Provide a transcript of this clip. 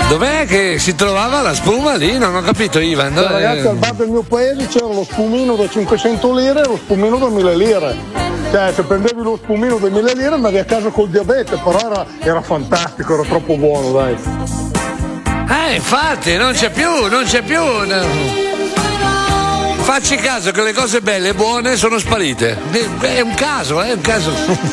Dov'è che si trovava la spuma lì? Non ho capito, Ivan. Ragazzi, al bar del mio paese c'era lo spumino da 500 lire e lo spumino da 1000 lire. Cioè, se prendevi lo spumino da 1000 lire andavi a casa col diabete, però era fantastico, era troppo buono, dai. Infatti, non c'è più. Facci caso che le cose belle e buone sono sparite. È un caso.